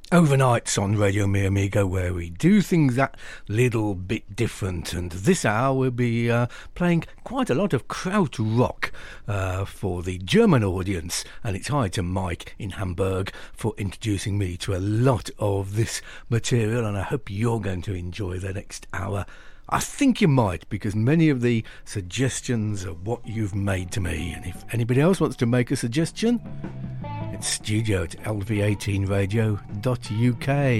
Overnights on Radio Mi Amigo, where we do things that little bit different, and this hour we'll be playing quite a lot of krautrock for the German audience, and it's hi to Mike in Hamburg for introducing me to a lot of this material, and I hope you're going to enjoy the next hour. I think you might, because many of the suggestions are what you've made to me, and if anybody else wants to make a suggestion, it's studio at lv18radio.uk.